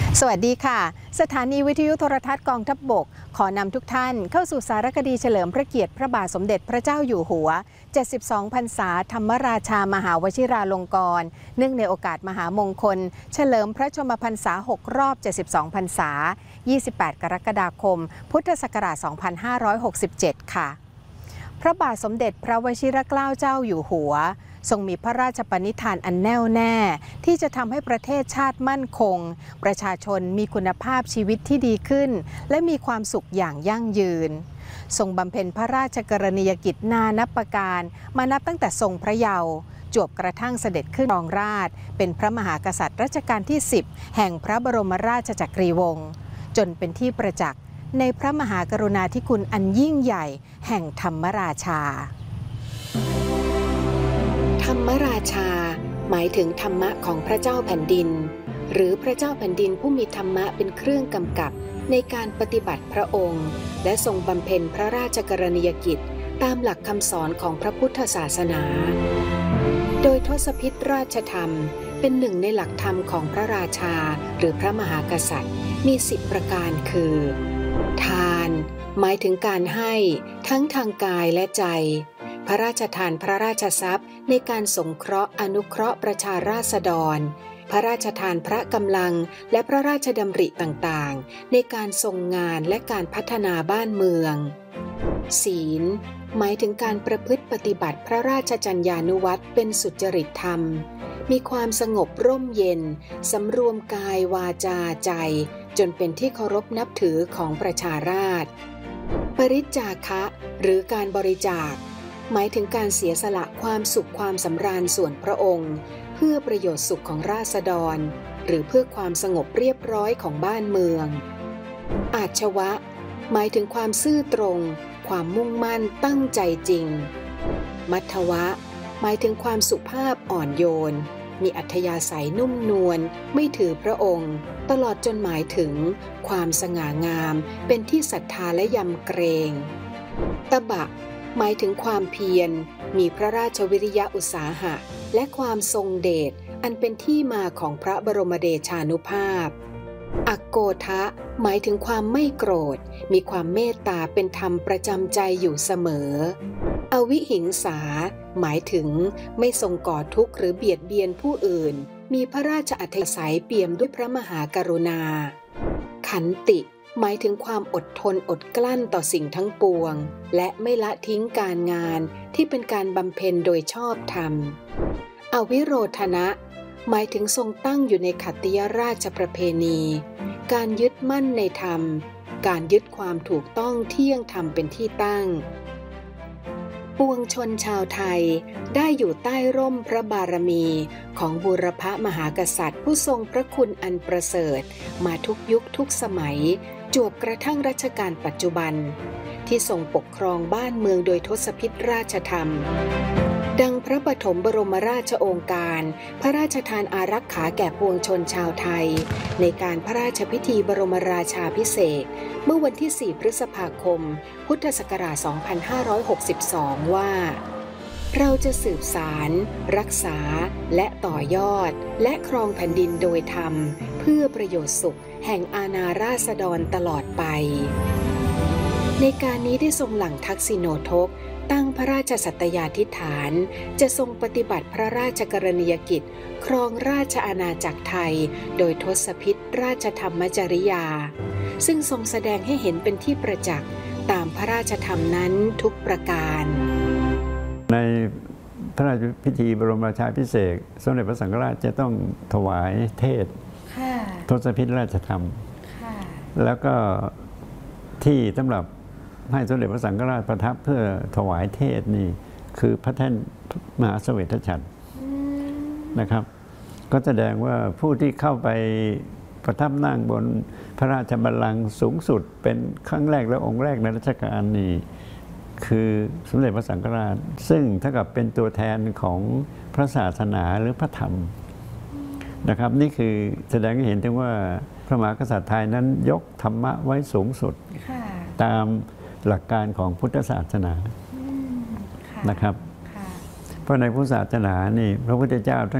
สวัสดีค่ะสถานีวิทยุโทรทัศน์กองทัพบกขอนำทุกท่านเข้าสู่สารคดีเฉลิมพระเกียรติพระบาทสมเด็จพระเจ้าอยู่หัว72พรรษาธรรมราชามหาวชิราลงกรณ์เนื่องในโอกาสมหามงคลเฉลิมพระชนมพรรษา6รอบ72พรรษา28กรกฎาคมพุทธศักราช2567ค่ะพระบาทสมเด็จพระวชิรเกล้าเจ้าอยู่หัวทรงมีพระราชปณิธานอันแน่วแน่ที่จะทำให้ประเทศชาติมั่นคงประชาชนมีคุณภาพชีวิตที่ดีขึ้นและมีความสุขอย่างยั่งยืนทรงบำเพ็ญพระราชกรณียกิจนานับประการมานับตั้งแต่ทรงพระเยาว์จวบกระทั่งเสด็จขึ้นครองราชย์เป็นพระมหากษัตริย์รัชกาลที่10แห่งพระบรมราชจักรีวงศ์จนเป็นที่ประจักษ์ในพระมหากรุณาธิคุณอันยิ่งใหญ่แห่งธรรมราชาธรรมราชาหมายถึงธรรมะของพระเจ้าแผ่นดินหรือพระเจ้าแผ่นดินผู้มีธรรมะเป็นเครื่องกำกับในการปฏิบัติพระองค์และทรงบำเพ็ญพระราชกรณียกิจตามหลักคำสอนของพระพุทธศาสนาโดยทศพิธราชธรรมเป็นหนึ่งในหลักธรรมของพระราชาหรือพระมหากษัตริย์มี10ประการคือทานหมายถึงการให้ทั้งทางกายและใจพระราชทานพระราชทรัพย์ในการสงเคราะห์อนุเคราะห์ประชาราษฎรพระราชทานพระกำลังและพระราชดำริต่างๆในการทรงงานและการพัฒนาบ้านเมืองศีลหมายถึงการประพฤติปฏิบัติพระราชจรรยานุวัตรเป็นสุจริตธรรมมีความสงบร่มเย็นสำรวมกายวาจาใจจนเป็นที่เคารพนับถือของประชาราษฎร์ปริจจาคะหรือการบริจาคหมายถึงการเสียสละความสุขความสำราญส่วนพระองค์เพื่อประโยชน์สุขของราษฎรหรือเพื่อความสงบเรียบร้อยของบ้านเมืองอาชวะหมายถึงความซื่อตรงความมุ่งมั่นตั้งใจจริงมัทวะหมายถึงความสุภาพอ่อนโยนมีอัธยาศัยนุ่มนวลไม่ถือพระองค์ตลอดจนหมายถึงความสง่างามเป็นที่ศรัทธาและยำเกรงตบะหมายถึงความเพียรมีพระราชวิริยะอุตสาหะและความทรงเดชอันเป็นที่มาของพระบรมเดชานุภาพอโกทะหมายถึงความไม่โกรธมีความเมตตาเป็นธรรมประจำใจอยู่เสมออวิหิงสาหมายถึงไม่ทรงก่อทุกข์หรือเบียดเบียนผู้อื่นมีพระราชอัธยาศัยเปี่ยมด้วยพระมหากรุณาขันติหมายถึงความอดทนอดกลั้นต่อสิ่งทั้งปวงและไม่ละทิ้งการงานที่เป็นการบำเพ็ญโดยชอบธรรมอวิโรธนะหมายถึงทรงตั้งอยู่ในขัตติยราชประเพณีการยึดมั่นในธรรมการยึดความถูกต้องเที่ยงธรรมเป็นที่ตั้งปวงชนชาวไทยได้อยู่ใต้ร่มพระบารมีของบูรพมหากษัตริย์ผู้ทรงพระคุณอันประเสริฐมาทุกยุคทุกสมัยจวบกระทั่งรัชกาลปัจจุบันที่ทรงปกครองบ้านเมืองโดยทศพิธราชธรรมดังพระปฐมบรมราชโองการพระราชทานอารักขาแก่ปวงชนชาวไทยในการพระราชพิธีบรมราชาภิเษกเมื่อวันที่4พฤษภาคมพุทธศักราช2562ว่าเราจะสืบสารรักษาและต่อยอดและครองแผ่นดินโดยธรรมเพื่อประโยชน์สุขแห่งอาณาราษฎรตลอดไปในการนี้ได้ทรงหลั่งทักษิโณทกตั้งพระราชสัตยาธิษฐานจะทรงปฏิบัติพระราชกรณียกิจครองราชอาณาจักรไทยโดยทศพิธราชธรรมจริยาซึ่งทรงแสดงให้เห็นเป็นที่ประจักษ์ตามพระราชธรรมนั้นทุกประการในพระราชพิธีบรมราชาภิเษกสมเด็จพระสังฆราชจะต้องถวายเทศทศพิธราชธรรมแล้วก็ที่สำหรับให้สมเด็จพระสังฆราชประทับเพื่อถวายเทศนี่คือพระแท่นมหาเสวตฉัตรนะครับก็แสดงว่าผู้ที่เข้าไปประทับนั่งบนพระราชบัลลังก์สูงสุดเป็นครั้งแรกและองค์แรกในรัชกาลนี้คือสมเด็จพระสังฆราชซึ่งเท่ากับเป็นตัวแทนของพระศาสนาหรือพระธรรมนะครับนี่คือแสดงให้เห็นถึงว่าพระมหากษัตริย์ไทยนั้นยกธรรมะไว้สูงสุดตามหลักการของพุทธศาสนานะครับเพราะในพุทธศาสนานี่พระพุทธเจ้า